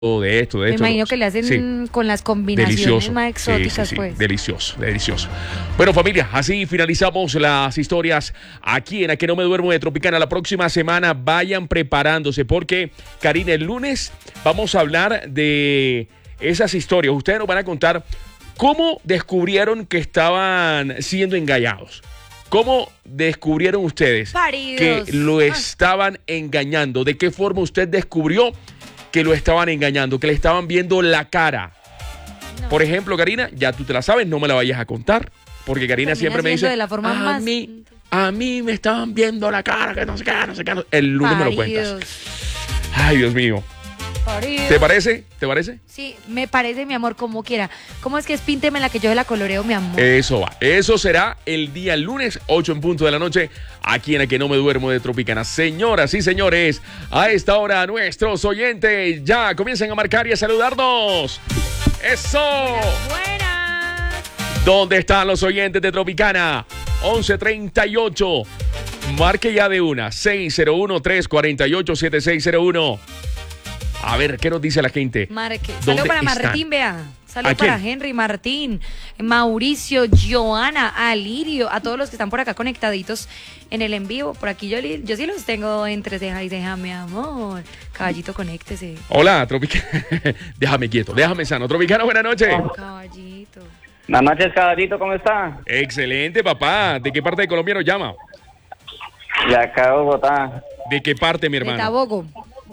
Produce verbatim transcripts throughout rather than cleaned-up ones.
de esto, de Me esto. imagino que le hacen Sí. con las combinaciones Delicioso. más exóticas, Sí, sí, sí. pues. Delicioso, delicioso. Bueno, familia, así finalizamos las historias aquí en A Que No Me Duermo de Tropicana. La próxima semana vayan preparándose porque, Karina, el lunes vamos a hablar de esas historias. Ustedes nos van a contar cómo descubrieron que estaban siendo engañados. ¿Cómo descubrieron ustedes Paridos. que lo estaban engañando? ¿De qué forma usted descubrió que lo estaban engañando, que le estaban viendo la cara? No. Por ejemplo, Karina, ya tú te la sabes, no me la vayas a contar, porque Karina Termina siempre me siendo dice, de la forma a más- mí, a mí me estaban viendo la cara, que no sé qué, no sé qué. no-". El lunes me lo cuentas. Paridos. Ay, Dios mío. Paridos. ¿Te parece? ¿Te parece? Sí, me parece, mi amor, como quiera. ¿Cómo es que es pínteme la que yo la coloreo, mi amor? Eso va. Eso será el día lunes, ocho en punto de la noche, aquí en A Que No Me Duermo de Tropicana. Señoras y señores, a esta hora nuestros oyentes ya comienzan a marcar y a saludarnos. ¡Eso! Buenas. ¿Dónde están los oyentes de Tropicana? once treinta y ocho. Marque ya de una. seis cero uno, tres cuatro ocho, siete seis cero uno. A ver, ¿qué nos dice la gente? Marque. ¿Dónde Saludos para están? Martín, vea. ¿A Saludos quién? para Henry, Martín, Mauricio, Joana, Alirio, a todos los que están por acá conectaditos en el en vivo. Por aquí yo, li- yo sí los tengo entre ceja y ceja, mi amor. Caballito, conéctese. Hola, Tropicana. Déjame quieto, déjame sano. Tropicana, buenas noches. Caballito. Buenas noches, caballito, ¿cómo está? Excelente, papá. ¿De qué parte de Colombia nos llama? De acá de Bogotá, ¿De qué parte, mi De hermano? Tabogo.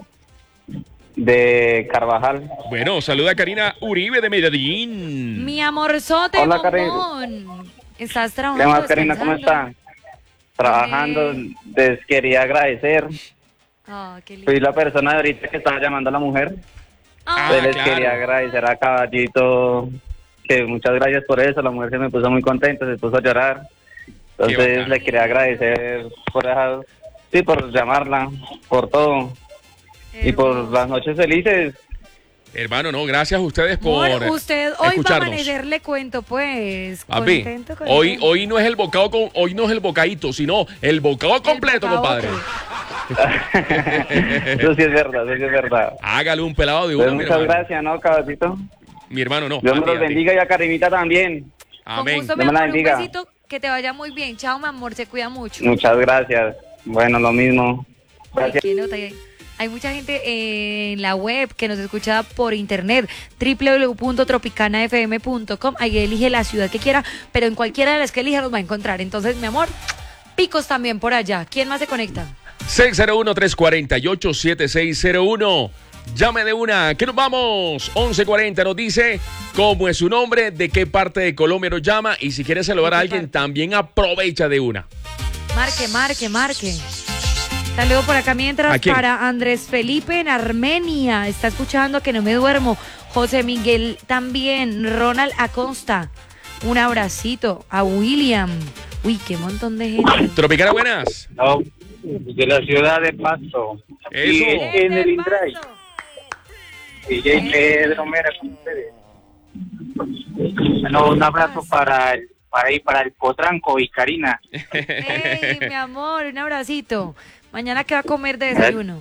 de Carvajal. Bueno, saluda a Karina Uribe de Medellín. Mi amorzote, Hola, Karina. bombón. ¿Estás ¿Qué trabajando? más, Karina, cómo descansando? está? Trabajando, les quería agradecer. Ah, qué lindo. Soy la persona de ahorita que estaba llamando a la mujer. Ah, Entonces les claro. quería agradecer a caballito, que muchas gracias por eso. La mujer se me puso muy contenta, se puso a llorar. Qué Entonces bacán. le quería agradecer por dejar, sí, por llamarla, por todo. Y por Hermoso. las noches felices. Hermano, no, gracias a ustedes por Amor, usted hoy va a escucharnos. amanecer, le cuento, pues. Papi, Contento, contento. hoy, hoy no es el bocado con, hoy no es el bocadito, sino el bocado El completo, bocabote. compadre. Eso sí es verdad, eso sí es verdad. Hágale un pelado de uno, Pues mi muchas hermano. gracias, ¿no, caballito? Mi hermano, no. Dios me a ti, los a ti. bendiga y a Karimita también. Con Amén. gusto, mi Dios me la amor, un bendiga. besito, que te vaya muy bien. Chao, mi amor, se cuida mucho. Muchas gracias. Bueno, lo mismo. Ay, Gracias. qué nota. Hay, hay mucha gente en la web que nos escucha por internet, doble u doble u doble u punto tropicana f m punto com. Ahí elige la ciudad que quiera, pero en cualquiera de las que elija nos va a encontrar. Entonces, mi amor, picos también por allá. ¿Quién más se conecta? seis cero uno, tres cuatro ocho, siete seis cero uno. Llame de una, que nos vamos. once cuarenta nos dice cómo es su nombre, de qué parte de Colombia nos llama y si quiere saludar a ¿De qué alguien, parte? también aprovecha de una. Marque, marque, marque. Saludo por acá mientras ¿A quién? para Andrés Felipe en Armenia. Está escuchando Que No Me Duermo. José Miguel también. Ronald Acosta. Un abracito. A William. Uy, qué montón de gente. Tropicana, buenas. No, de la ciudad de Pasto. Eso. Y en el Indray. Y J. Pedro Mera con ustedes. Bueno, un abrazo para el, para ahí, para el Potranco y Karina. Ey, mi amor, un abracito. Mañana, ¿qué va a comer de desayuno?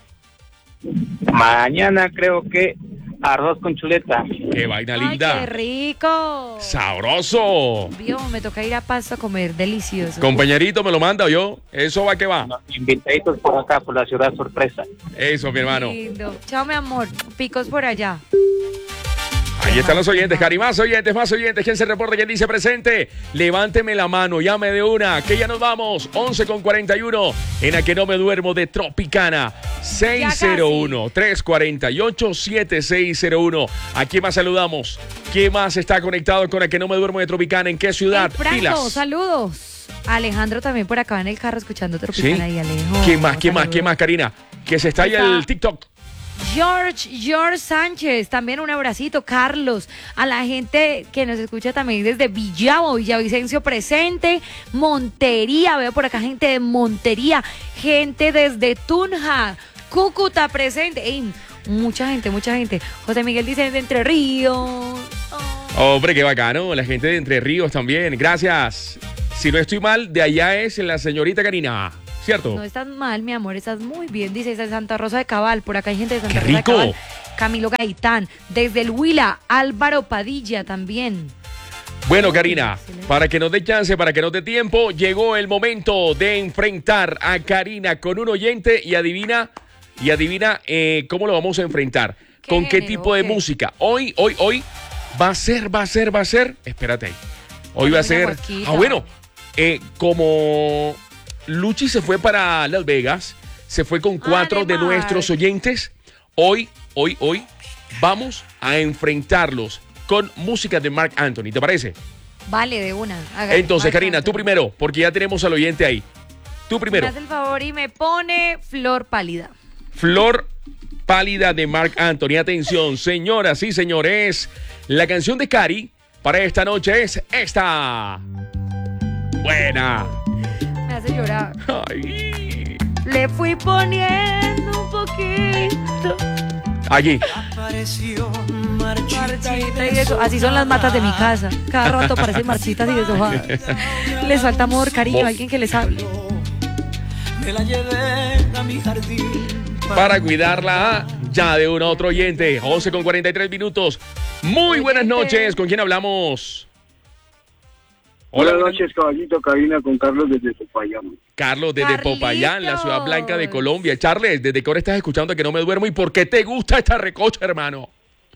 Mañana creo que arroz con chuleta. Qué vaina Ay, qué linda. rico. Sabroso. Vio, me toca ir a Pasto a comer. Delicioso. Compañerito, me lo manda yo. Eso va que va. Unos invitaditos por acá, por la ciudad sorpresa. Eso, mi hermano. Lindo. Chao, mi amor. Picos por allá. Ahí están los oyentes, Cari, más oyentes, más oyentes. ¿Quién se reporta? ¿Quién dice presente? Levánteme la mano, llame de una, que ya nos vamos. once con cuarenta y uno en A Que No Me Duermo de Tropicana. seis cero uno, tres cuatro ocho, siete seis cero uno. ¿A quién más saludamos? ¿Quién más está conectado con A Que No Me Duermo de Tropicana? ¿En qué ciudad? Hey, Franco, Pilas. saludos. Alejandro también por acá en el carro escuchando Tropicana ¿Sí? y Alejo. ¿Quién más? ¿Quién más? Saludos. ¿Quién más, Karina? Que se está ahí Está- el TikTok. George, George Sánchez, también un abracito. Carlos, a la gente que nos escucha también desde Villavo, Villavicencio presente, Montería, veo por acá gente de Montería, gente desde Tunja, Cúcuta presente. Ey, mucha gente, mucha gente. José Miguel dice de Entre Ríos. Oh. Hombre, qué bacano. La gente de Entre Ríos también. Gracias. Si no estoy mal, de allá es la señorita Karina. ¿Cierto? No estás mal, mi amor, estás muy bien. Dice de Santa Rosa de Cabal, por acá hay gente de Santa ¡Qué Rosa rico! de Cabal. Camilo Gaitán. Desde el Huila, Álvaro Padilla también. Bueno, Karina, para que nos dé chance, para que nos dé tiempo, llegó el momento de enfrentar a Karina con un oyente y adivina, y adivina eh, cómo lo vamos a enfrentar. ¿Qué ¿Con qué género? tipo de ¿Qué? música? Hoy, hoy, hoy va a ser, va a ser, va a ser. Espérate ahí. Hoy va a Una ser. guasquita. Ah, bueno, eh, como Luchi se fue para Las Vegas, se fue con cuatro de Además. nuestros oyentes. Hoy, hoy, hoy vamos a enfrentarlos con música de Marc Anthony. ¿Te parece? Vale, de una. Hágale, Entonces, Marc Karina, tú Anthony. primero, porque ya tenemos al oyente ahí. Tú primero. Me hace el favor y me pone Flor Pálida. Flor Pálida de Marc Anthony. Atención, señoras y señores. La canción de Cari para esta noche es esta. Buena. Me hace llorar. Ay. Le fui poniendo un poquito. Allí. Marchita y eso. Así son las matas de mi casa. Cada rato parecen marchitas y deshojadas. Les falta amor, cariño, Mo- alguien que les hable. Me la llevé a mi jardín. Para cuidarla ya de un otro oyente. once con cuarenta y tres minutos. Muy buenas Oyente. noches. ¿Con quién hablamos? Buenas noches, caballito, cabina con Carlos desde Popayán. Carlos, desde Carlitos. Popayán, la ciudad blanca de Colombia. Charles, ¿desde qué hora estás escuchando Que No Me Duermo? ¿Y por qué te gusta esta recocha, hermano?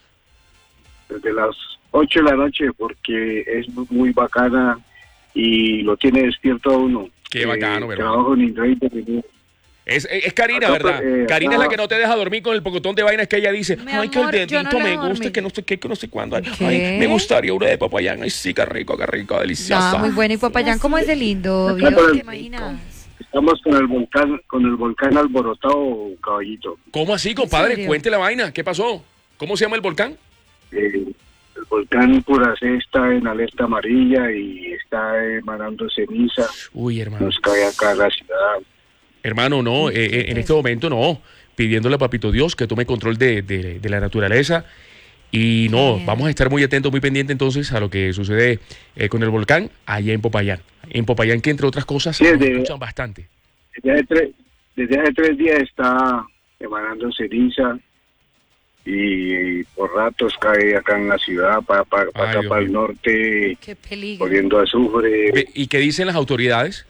Desde las ocho de la noche, porque es muy bacana y lo tiene despierto a uno. Qué bacano, mi hermano. Trabajo en Indra Internet. Es, es, es Karina, Acá, ¿verdad? eh, Karina acá- es la que no te deja dormir con el pocotón de vainas que ella dice. Mi Ay, que el amor, yo dedito no le me dejo gusta, dormir. que no sé qué, que no sé cuándo. Ay, ¿Qué? me gustaría una de Popayán. Ay, sí, qué rico, qué rico, deliciosa. Ah, muy bueno. Y Popayán, ¿cómo es de lindo? Acá Dios, por el- ¿te imaginas? Estamos con el volcán, con el volcán alborotado, caballito. ¿Cómo así, compadre? serio? Cuente la vaina. ¿Qué pasó? ¿Cómo se llama el volcán? Eh, el volcán Puracé está en alerta amarilla y está emanando ceniza. Uy, hermano. Nos cae acá a la ciudad. Hermano, no, eh, eh, en este momento no. Pidiéndole a Papito Dios que tome control de, de- de la naturaleza. Y no, Bien. vamos a estar muy atentos, muy pendientes entonces a lo que sucede eh, con el volcán allá en Popayán. En Popayán, que entre otras cosas, Sí, nos de- escuchan bastante. Desde hace, tres, desde hace tres días está emanando ceniza y, por ratos cae acá en la ciudad, para, para, Ay, acá Dios para el mío. norte, Qué peligro. poniendo azufre. Ve, ¿y qué dicen las autoridades?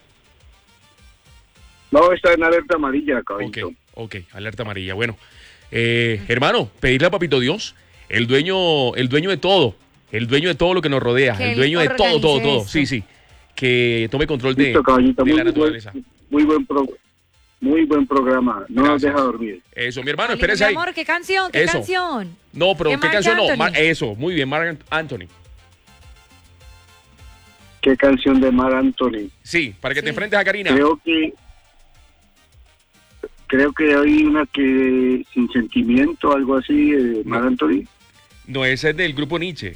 No, está en alerta amarilla, Ok, caballito. ok, alerta amarilla. Bueno, eh, hermano, pedirle a Papito Dios, el dueño, el dueño de todo, el dueño de todo lo que nos rodea, Que el él dueño de todo, todo, organice todo. esto. Sí, sí. Que tome control de, Listo, caballito, de muy, la naturaleza. buen, muy buen pro- muy buen programa. No nos Gracias. deja dormir. Eso, mi hermano, Ay, espérese mi ahí. amor, ¿qué canción? ¿Qué Eso. canción? No, pero ¿Qué ¿qué, Marc canción no? Anthony? Mar- eso, muy bien, Marc Anthony. ¿Qué canción de Mar Anthony? Sí, para que Sí. te enfrentes a Karina. Creo que creo que hay una que sin sentimiento, algo así, de Mar No. Anthony. No, ese es del grupo Nietzsche.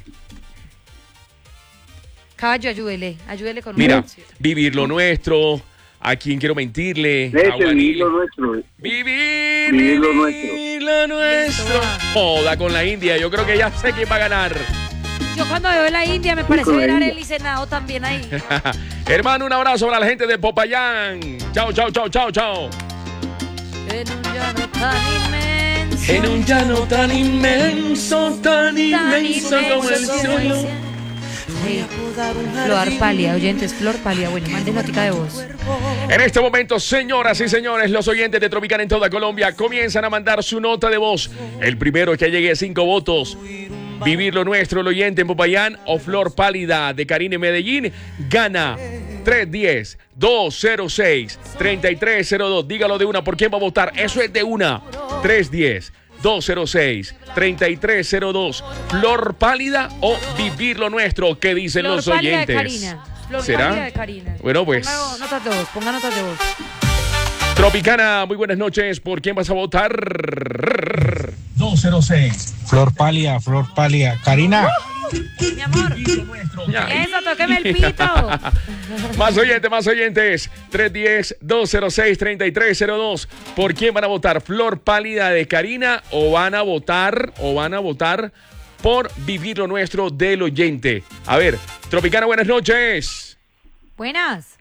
Caballo, ayúdele, ayúdele con Mira, una canción. vivir lo nuestro, a quien quiero mentirle, Ese, Aguanile. vivir lo nuestro. Vivir, Vivir lo vivir lo nuestro. Listo, va. Joda con la India, yo creo que ya sé quién va a ganar. Yo cuando veo la India me parece con la ver a India. Arely Senado también ahí. Hermano, un abrazo para la gente de Popayán. Chao, chao, chao, chao, chao. En un llano tan inmenso. En un llano tan inmenso, tan tan inmenso como el inmenso como el cielo. cielo. Sí. Flor Pálida, oyentes, Flor Pálida. Bueno, manden notica de voz. En este momento, señoras y señores, los oyentes de Tropicana en toda Colombia comienzan a mandar su nota de voz. El primero que llegue a cinco votos. Vivir lo nuestro, el oyente en Popayán o Flor Pálida de Karina en Medellín gana tres uno cero, dos cero seis, tres tres cero dos. Dígalo de una, ¿por quién va a votar? Eso es de una. tres uno cero, dos cero seis, tres tres cero dos. Flor Pálida o Vivir lo nuestro, ¿qué dicen Flor los Pálida de oyentes? Karina. Flor ¿Será? Pálida de Karina. Bueno, pues. Ponga notas de voz, ponga notas de voz. Tropicana, muy buenas noches. ¿Por quién vas a votar? dos cero seis. Flor pálida, flor pálida. Karina, Mi amor. Eso, tóqueme el pito. Más oyentes, más oyentes. tres uno cero, dos cero seis, tres tres cero dos. ¿Por quién van a votar? ¿Flor Pálida de Karina o van a votar o van a votar por Vivir lo nuestro del oyente? A ver, Tropicana, buenas noches. Buenas.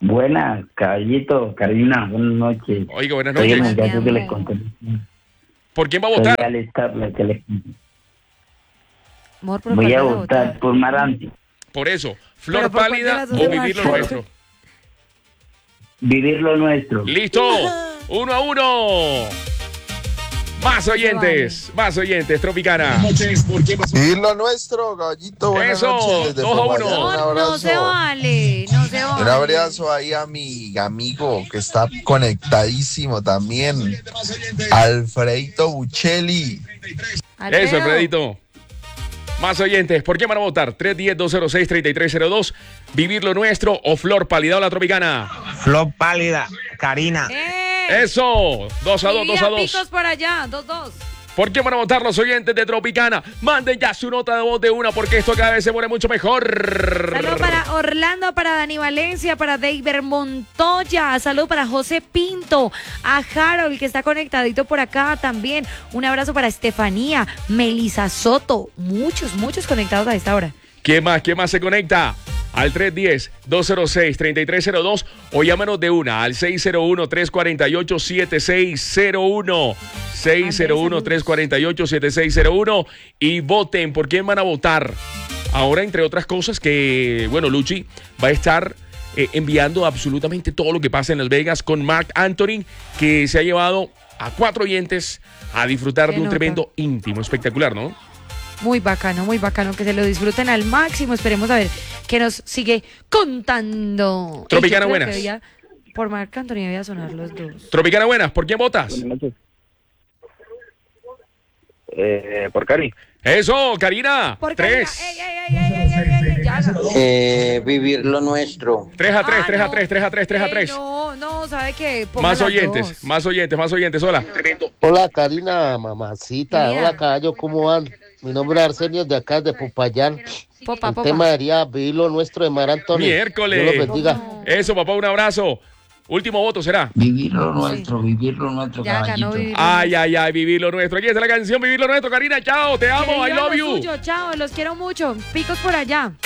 Buenas, caballito, Karina, buenas noches. Oiga, buenas Soy el noches. muchacho que Mi les amor. conté. ¿Por quién va a Soy votar? Alex Carla, que le- Amor, ¿por Voy cuál a vas votar por Marante. Por eso, Flor Pero ¿por cuál de Pálida las dos o se Vivir lo marcha? Nuestro. Vivir lo nuestro. ¡Listo! ¡Uno a uno! Más oyentes, más oyentes, Tropicana. Y lo nuestro, Gallito, buenas Eso, noches desde dos a uno. Popayán, un No, no se abrazo. vale, no se vale. Un abrazo ahí a mi amigo que está conectadísimo también, Alfredito Buccelli. Alfredo. Eso, Alfredito. Más oyentes, ¿por qué van a votar? tres uno cero, dos cero seis, tres tres cero dos. Vivir lo Nuestro o Flor Pálida o La Tropicana. Flor Pálida, Karina. ¡Eh! Eso, dos a dos, dos a dos. Picos por allá, dos, dos. ¿Por qué van a votar los oyentes de Tropicana? Manden ya su nota de voz de una porque esto cada vez se pone mucho mejor. Saludos para Orlando, para Dani Valencia, para Deiber Montoya. Saludos para José Pinto, a Harold que está conectadito por acá también. Un abrazo para Estefanía, Melisa Soto. Muchos, muchos conectados a esta hora. ¿Quién más? ¿Quién más se conecta? Al tres uno cero, dos cero seis, tres tres cero dos o llámanos de una al seis cero uno, tres cuatro ocho, siete seis cero uno. seis cero uno, tres cuatro ocho, siete seis cero uno y voten. ¿Por quién van a votar? Ahora, entre otras cosas, que, bueno, Luchi va a estar eh, enviando absolutamente todo lo que pasa en Las Vegas con Marc Anthony, que se ha llevado a cuatro oyentes a disfrutar Qué de un nota. tremendo íntimo espectacular, ¿no? Muy bacano, muy bacano, que se lo disfruten al máximo. Esperemos a ver qué nos sigue contando. Tropicana, Y yo creo buenas. que debía- por Marc Anthony debía sonar los dos. Tropicana, buenas. ¿Por quién votas? Buenas noches. Eh, por Cari. Eso, Karina. Por Tres. Ey, ey, ey, ey, ey, ey, ey, ya ganó. Eh, vivir lo nuestro. Tres a tres, Ah, tres a no. tres, tres a tres, tres a Ey, tres. No, no, ¿sabe qué? Ponga Más las oyentes, dos. más oyentes, más oyentes. Hola. Hola Karina, mamacita. Mira. Hola caballo, ¿cómo van? Mi nombre es Arsenio de acá de Popayán. Popa, El popa. tema sería vivir lo nuestro de Mar Antonio. Miércoles. Dios los bendiga. Eso, papá, un abrazo. Último voto será. Vivir lo nuestro, vivir lo nuestro, Ya ganó caballito. Vivir. Ay, ay, ay, vivir lo nuestro. Aquí está la canción Vivir lo nuestro, Karina. Chao, te amo, I Que vivan love lo you. suyo, chao, los quiero mucho. Picos por allá.